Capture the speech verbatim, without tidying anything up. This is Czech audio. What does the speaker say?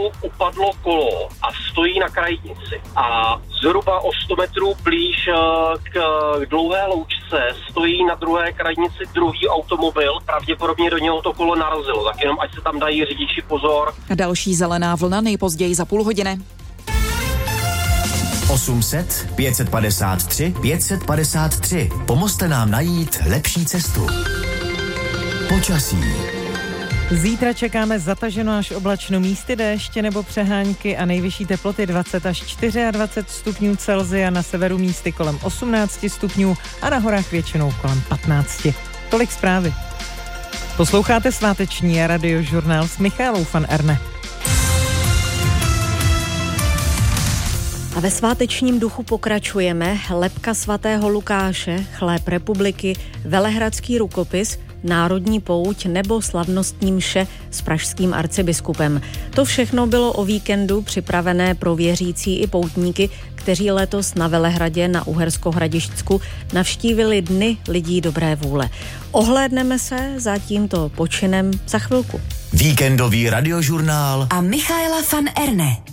upadlo kolo a stojí na krajnici. A zhruba o sto metrů blíž k dlouhé loučce stojí na druhé krajnici druhý automobil. Pravděpodobně do něho to kolo narazilo, tak jenom ať se tam dají řidiči pozor. A další zelená vlna nejpozději za půl hodiny. osm set, pět set padesát tři, pět set padesát tři. Pomozte nám najít lepší cestu. Počasí. Zítra čekáme zataženo až oblačno, místy déště nebo přehánky a nejvyšší teploty dvacet až dvacet čtyři stupňů Celsia, na severu místy kolem osmnáct stupňů a na horách většinou kolem patnáct. Tolik zprávy. Posloucháte sváteční radiožurnál s Michaelou van Erne. A ve svátečním duchu pokračujeme. Lebka svatého Lukáše, chléb republiky, velehradský rukopis, národní pouť nebo slavnostní mše s pražským arcibiskupem. To všechno bylo o víkendu připravené pro věřící i poutníky, kteří letos na Velehradě na Uhersko-Hradišťsku navštívili Dny lidí dobré vůle. Ohlédneme se za tímto počinem za chvilku. Víkendový radiožurnál a Michaela van Erne.